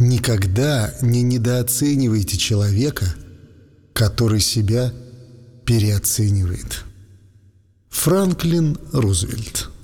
Никогда не недооценивайте человека, который себя переоценивает. Франклин Рузвельт.